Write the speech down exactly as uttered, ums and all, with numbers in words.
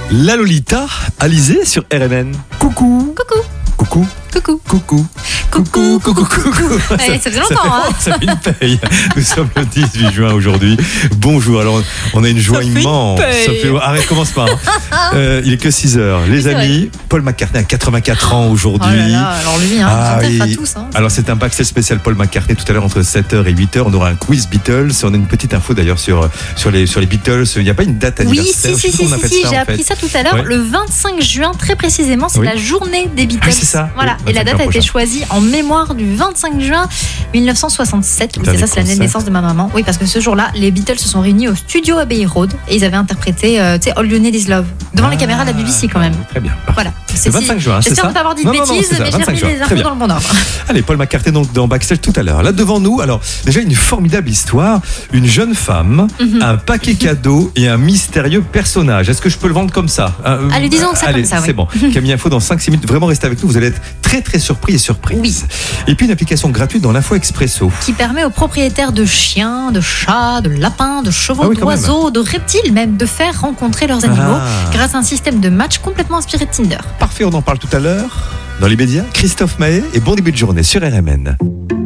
La Lolita, Alizée sur R M N. Coucou. Coucou. Coucou. Coucou. Coucou. Coucou, coucou, coucou. Ouais, ça faisait longtemps, hein. Ça fait une paye. Nous sommes le dix-huit juin aujourd'hui. Bonjour. Alors, on a une joie Ça fait une immense. paye. Ça fait... Arrête, commence pas. Hein. Euh, il est que six heures. Les C'est amis, Paul McCartney a quatre-vingt-quatre ans Oh aujourd'hui. là là, alors lui, hein, Ah on oui. à tous. Hein. Alors c'est un backstage spécial Paul McCartney tout à l'heure entre sept heures et huit heures. On aura un quiz Beatles. On a une petite info d'ailleurs sur, sur, les, sur les Beatles. Il n'y a pas une date Oui, anniversaire. si, si, Je sais si, pas comment on si, appelle si, ça, j'ai en appris fait. ça tout à l'heure. Ouais. Le vingt-cinq juin, très précisément, c'est Oui. la journée des Beatles. Ah, c'est ça. Voilà. Oui, Et la vingt-cinq date a été prochain. choisie en mémoire du vingt-cinq juin mille neuf cent soixante-sept. Oui, Putain, c'est ça, les c'est l'année de concepts. naissance de ma maman. Oui, parce que ce jour-là, les Beatles se sont réunis au studio Abbey Road et ils avaient interprété, euh, tu sais, All You Need Is Love devant Ah, les caméras de la B B C quand même. Très bien. Voilà. Le vingt-cinq juin, c'est J'espère ça ne pas avoir dit Non, de non, non, bêtises, c'est ça, mais j'ai vingt-cinq remis juin. les Très infos bien. dans le bon ordre. Allez, Paul McCartney donc dans Backstage tout à l'heure. Là devant nous, alors déjà une formidable histoire, une jeune femme, Mhm. un paquet cadeau et un mystérieux personnage. Est-ce que je peux le vendre comme ça? Euh, Allez, disons que ça allez, comme ça, oui. c'est bon. Camille Info dans cinq six minutes. Vraiment restez avec nous, vous allez être très très surpris et surprise. Oui. Et puis une application gratuite dans l'Info Expresso. Qui permet aux propriétaires de chiens, de chats, de lapins, de chevaux, Ah oui, quand d'oiseaux, de reptiles même, de faire rencontrer leurs animaux Ah. grâce à un système de match complètement inspiré de Tinder. Parfait, on en parle tout à l'heure. Dans les médias, Christophe Maé et bon début de journée sur R M N.